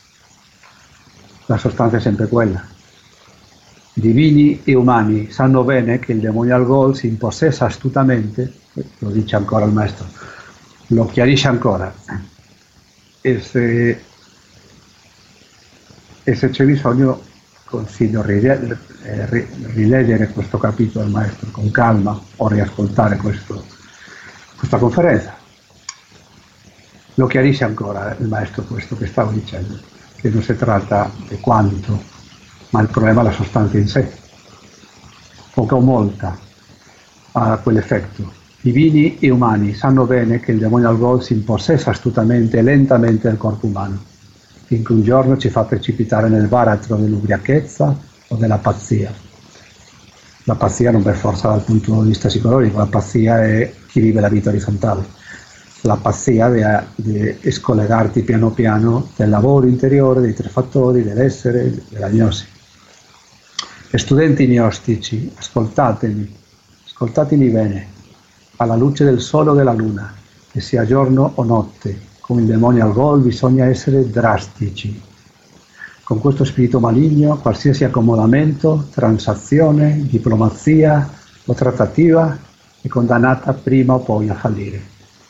La sostanza è sempre quella. Divini e umani sanno bene che il demonio al gol si impossessa astutamente, lo dice ancora il maestro, lo chiarisce ancora, e se, e se c'è bisogno consiglio rile, eh, rileggere questo capitolo del maestro con calma o riascoltare questo, questa conferenza. Lo chiarisce ancora il maestro questo che stavo dicendo, che non si tratta di quanto, ma il problema è la sostanza in sé. Poca o molta ha quell'effetto. Divini e umani sanno bene che il demonio al gol si impossessa astutamente e lentamente del corpo umano, finché un giorno ci fa precipitare nel baratro dell'ubriachezza o della pazzia. La pazzia non per forza dal punto di vista psicologico, la pazzia è chi vive la vita orizzontale. La pazzia di scollegarti piano piano del lavoro interiore, dei tre fattori, dell'essere, della gnosi. Studenti gnostici, ascoltatemi, ascoltatemi bene, alla luce del sole o della luna, che sia giorno o notte, come il demonio al gol bisogna essere drastici. Con questo spirito maligno, qualsiasi accomodamento, transazione, diplomazia o trattativa è condannata prima o poi a fallire.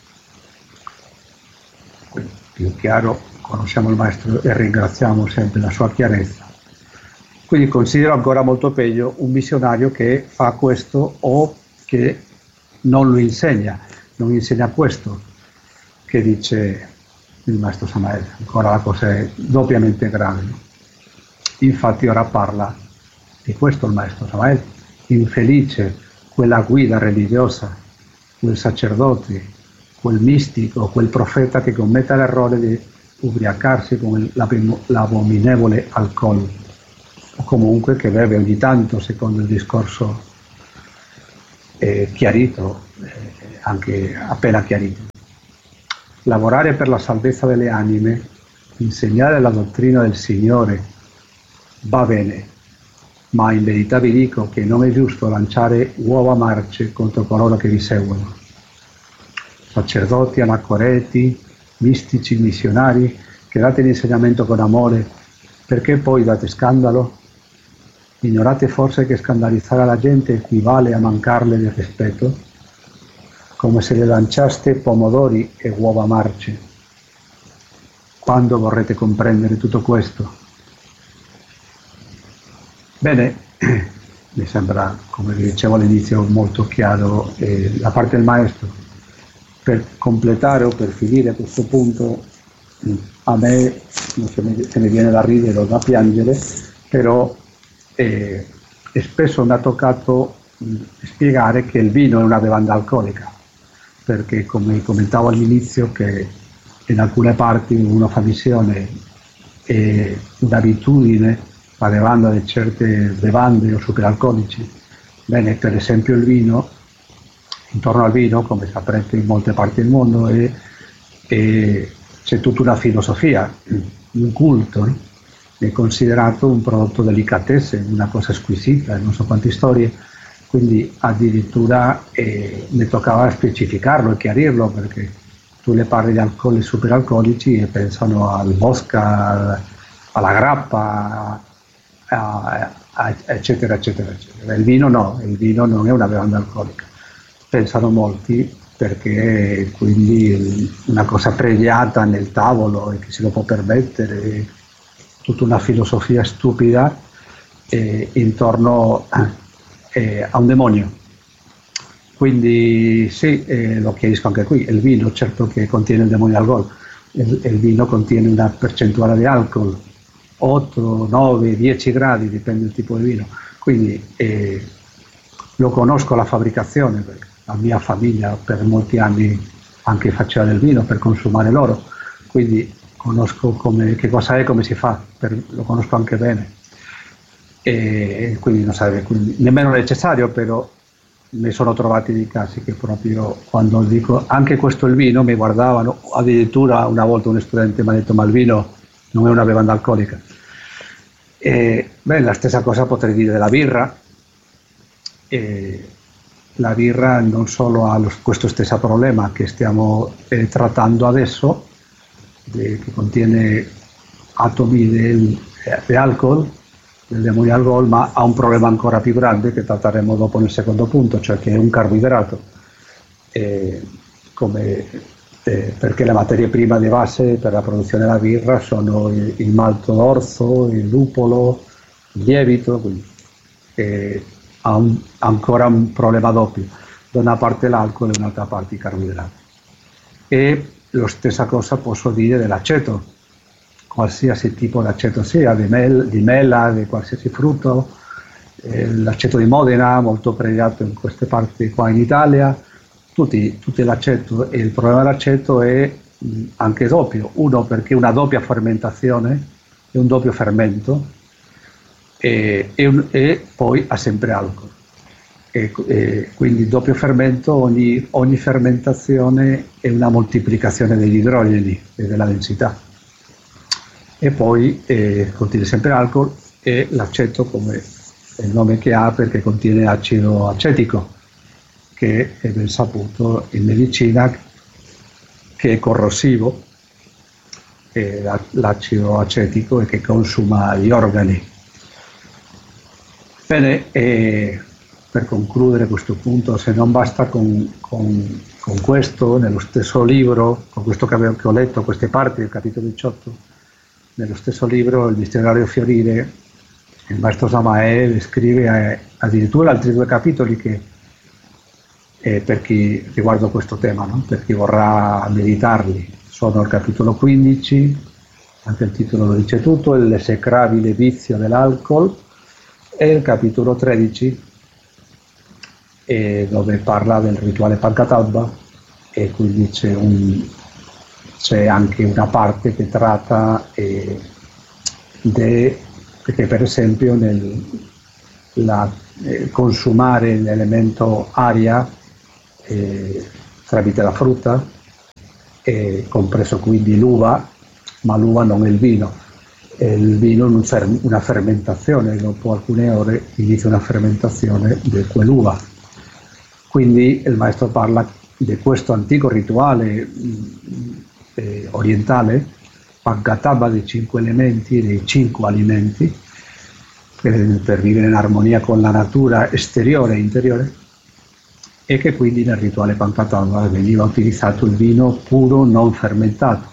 Quindi, più chiaro, conosciamo il maestro e ringraziamo sempre la sua chiarezza. Quindi considero ancora molto peggio un missionario che fa questo o che non lo insegna, non insegna questo, che dice il maestro Samael. Ancora la cosa è doppiamente grave, no? Infatti ora parla di questo il maestro Samael: infelice quella guida religiosa, quel sacerdote, quel mistico, quel profeta che commetta l'errore di ubriacarsi con l'abominevole alcol, o comunque che beve ogni tanto, secondo il discorso eh, chiarito, eh, anche appena chiarito. Lavorare per la salvezza delle anime, insegnare la dottrina del Signore va bene, ma in verità vi dico che non è giusto lanciare uova marce contro coloro che vi seguono. Sacerdoti, anacoreti, mistici, missionari, che date l'insegnamento con amore, perché poi date scandalo? Ignorate forse che scandalizzare la gente equivale a mancarle di rispetto? Come se le lanciaste pomodori e uova marce. Quando vorrete comprendere tutto questo? Bene, mi sembra, come vi dicevo all'inizio, molto chiaro eh, la parte del maestro. Per completare o per finire a questo punto, a me se mi, se mi viene da ridere o da piangere, però eh, spesso mi ha toccato mh, spiegare che il vino è una bevanda alcolica, perché come commentavo all'inizio che in alcune parti uno fa visione e un'abitudine parlando di certe bevande o superalcolici. Bene, per esempio il vino, intorno al vino, come saprete in molte parti del mondo, è, è, c'è tutta una filosofia, un culto, no? È considerato un prodotto delicatesse, una cosa squisita, non so quante storie, quindi addirittura eh, mi toccava specificarlo e chiarirlo, perché tu le parli di alcoli superalcolici e pensano al vodka, alla grappa, eccetera eccetera eccetera. Il vino no, il vino non è una bevanda alcolica, pensano molti, perché quindi una cosa pregiata nel tavolo e che si lo può permettere, tutta una filosofia stupida eh, intorno eh, a un demonio. Quindi sì, eh, lo chiarisco anche qui, il vino certo che contiene il demonio alcol, il, il vino contiene una percentuale di alcol, otto, nove, dieci gradi, dipende dal tipo di vino. Quindi eh, lo conosco la fabbricazione, perché la mia famiglia per molti anni anche faceva del vino per consumare loro, quindi conosco come, che cosa è, come si fa, per, lo conosco anche bene. E quindi non sarebbe quindi nemmeno necessario, però mi sono trovati dei casi che proprio quando dico anche questo è il vino mi guardavano, addirittura una volta un studente mi ha detto ma il vino non è una bevanda alcolica. E, beh, la stessa cosa potrei dire della birra. E la birra non solo ha lo, questo stesso problema che stiamo eh, trattando adesso, de, che contiene atomi di alcol, del demonio alcol, ma ha un problema ancora più grande che tratteremo dopo nel secondo punto, cioè che è un carboidrato. Eh, come Eh, perché le materie prime di base per la produzione della birra sono il, il malto d'orzo, il lupolo, il lievito, quindi eh, ha un, ancora un problema doppio, da una parte l'alcol e un'altra parte i carboidrati. E la stessa cosa posso dire dell'aceto, qualsiasi tipo di aceto sia, di, mel, di mela, di qualsiasi frutto, eh, l'aceto di Modena, molto pregiato in queste parti qua in Italia, Tutti, tutti l'aceto, e il problema dell'aceto è mh, anche doppio, uno perché è una doppia fermentazione, è un doppio fermento e, e, un, e poi ha sempre alcol, e, e quindi doppio fermento, ogni, ogni fermentazione è una moltiplicazione degli idrogeni e della densità, e poi eh, contiene sempre alcol, e l'aceto come è il nome che ha perché contiene acido acetico, che è ben saputo in medicina che è corrosivo, è l'acido acetico e che consuma gli organi. Bene, e per concludere questo punto, se non basta con, con, con questo, nello stesso libro, con questo che, avevo, che ho letto, queste parti del capitolo diciotto, nello stesso libro, il Missionario Fiorire, il maestro Samael scrive eh, addirittura altri due capitoli che eh, per chi riguardo questo tema, no? Per chi vorrà meditarli. Sono al capitolo quindici, anche il titolo lo dice tutto, l'esecrabile vizio dell'alcol, e il capitolo tredici, eh, dove parla del rituale Pancatabba, e quindi c'è, un, c'è anche una parte che tratta eh, de, perché per esempio nel la, eh, consumare l'elemento aria eh, tramite la frutta, eh, compreso quindi l'uva, ma l'uva non è il vino. Il vino è una fermentazione, dopo alcune ore inizia una fermentazione di quell'uva. Quindi il maestro parla di questo antico rituale eh, orientale, Pancatabba, dei cinque elementi, dei cinque alimenti, eh, per vivere in armonia con la natura esteriore e interiore, e che quindi nel rituale Pancatabba veniva utilizzato il vino puro non fermentato,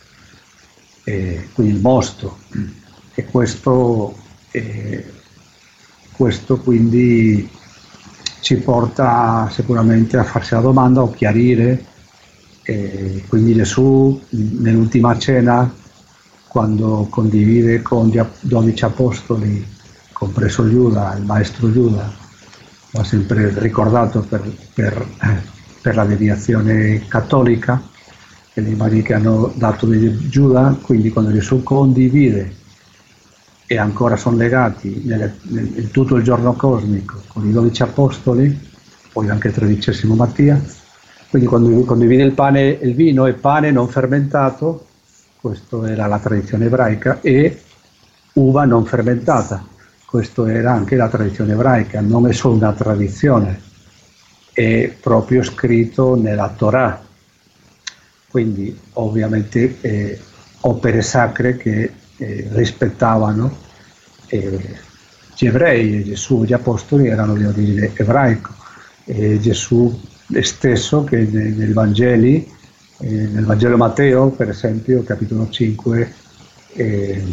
eh, quindi il mosto, e questo, eh, questo quindi ci porta sicuramente a farsi la domanda o chiarire, eh, quindi Gesù nell'ultima cena, quando condivide con gli dodici apostoli, compreso Giuda, il maestro Giuda, l'ha sempre ricordato per, per, per la deviazione cattolica, e le immagini che hanno dato di Giuda. Quindi quando Gesù condivide e ancora sono legati nel, nel, in tutto il giorno cosmico con i dodici apostoli, poi anche il tredicesimo Mattia, quindi quando condivide il pane e il vino, è pane non fermentato, questa era la tradizione ebraica, e uva non fermentata, questa era anche la tradizione ebraica, non è solo una tradizione, è proprio scritto nella Torah. Quindi ovviamente eh, opere sacre che eh, rispettavano eh, gli ebrei, e Gesù e gli apostoli erano di origine ebraico, e Gesù stesso che nei, nei Vangeli, eh, nel Vangelo Matteo per esempio, capitolo cinque, eh,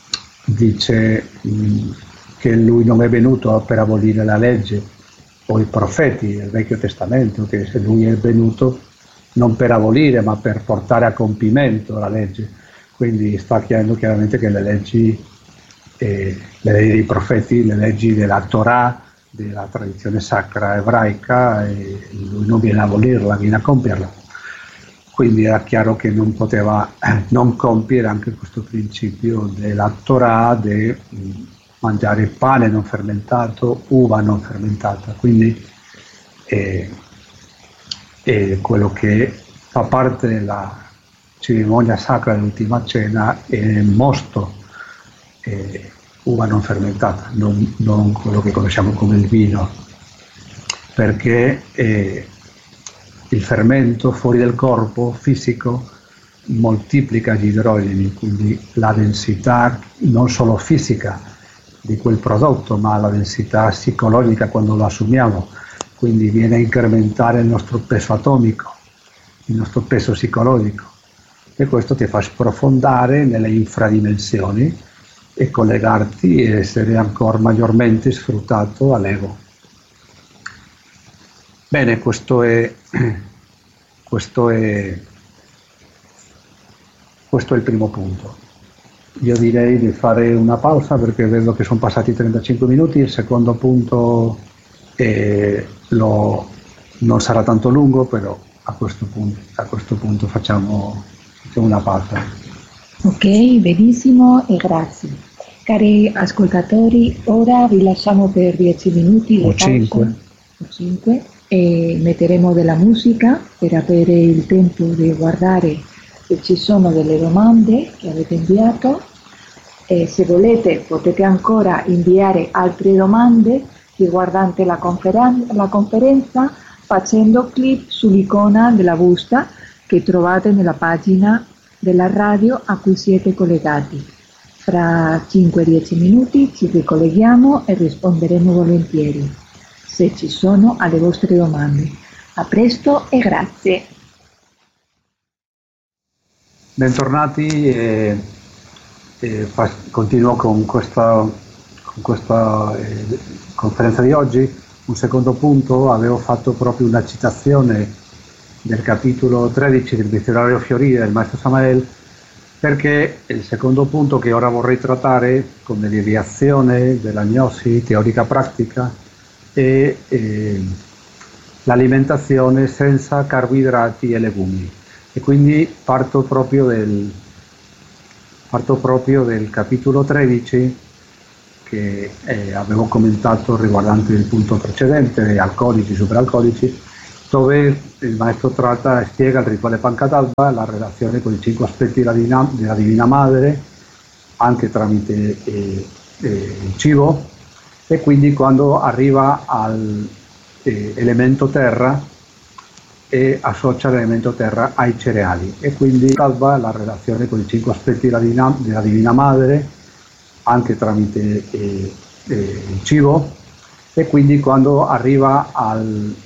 dice mh, che lui non è venuto per abolire la legge o i profeti del Vecchio Testamento, che lui è venuto non per abolire ma per portare a compimento la legge. Quindi sta chiarendo chiaramente che le leggi, eh, le leggi dei profeti, le leggi della Torah, della tradizione sacra ebraica, eh, lui non viene a abolirla, viene a compierla. Quindi era chiaro che non poteva non compiere anche questo principio della Torah di mangiare pane non fermentato, uva non fermentata. Quindi eh, e quello che fa parte della cerimonia sacra dell'ultima cena è il mosto, eh, uva non fermentata, non, non quello che conosciamo come il vino, perché eh, il fermento fuori del corpo fisico moltiplica gli idrogeni, quindi la densità non solo fisica di quel prodotto, ma la densità psicologica quando lo assumiamo. Quindi viene a incrementare il nostro peso atomico, il nostro peso psicologico, e questo ti fa sprofondare nelle infradimensioni e collegarti e essere ancora maggiormente sfruttato all'ego. Bene, questo è, questo è, questo è il primo punto. Io direi di fare una pausa perché vedo che sono passati trentacinque minuti. Il secondo punto è Lo, non sarà tanto lungo, però a questo punto, a questo punto facciamo, facciamo una pausa. Ok, benissimo e grazie. Cari ascoltatori, ora vi lasciamo per dieci minuti o cinque. o cinque e metteremo della musica per avere il tempo di guardare se ci sono delle domande che avete inviato, e se volete potete ancora inviare altre domande riguardante la, conferen- la conferenza facendo clic sull'icona della busta che trovate nella pagina della radio a cui siete collegati. Fra cinque dieci minuti ci ricolleghiamo e risponderemo volentieri se ci sono alle vostre domande. A presto e grazie. Bentornati, e, e fa- continuo con questa, con questa eh, conferenza di oggi. un secondo punto, avevo fatto proprio una citazione del capitolo tredici del Dizionario Fiorire del Maestro Samael, perché il secondo punto che ora vorrei trattare come deviazione della gnosi teorica pratica è eh, l'alimentazione senza carboidrati e legumi, e quindi parto proprio del, parto proprio del capitolo tredici che eh, avevo commentato riguardante il punto precedente, alcolici, superalcolici, dove il maestro tratta e spiega il rituale Pancadalba, la relazione con i cinque aspetti della Divina, della Divina Madre, anche tramite eh, eh, il cibo, e quindi quando arriva al eh, elemento terra e associa l'elemento terra ai cereali, e quindi Pancadalba, la relazione con i cinque aspetti della Divina, della Divina Madre, anche tramite eh, eh, il cibo, e quindi quando arriva al